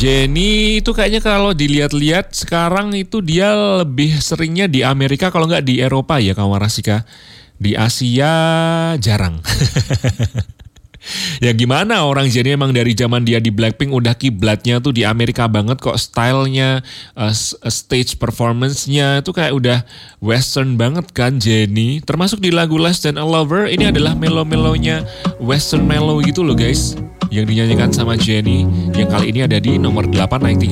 Jennie itu kayaknya kalau dilihat-lihat sekarang itu dia lebih seringnya di Amerika kalau nggak di Eropa ya kawan Rasika. Di Asia jarang. Ya gimana orang Jennie emang dari zaman dia di Blackpink udah kiblatnya tuh di Amerika banget kok stylenya, stage performance-nya itu kayak udah western banget kan Jennie. Termasuk di lagu Less Than a Lover ini adalah melo-melonya western mellow gitu loh guys. Yang dinyanyikan sama Jennie yang kali ini ada di nomor 8 naik 3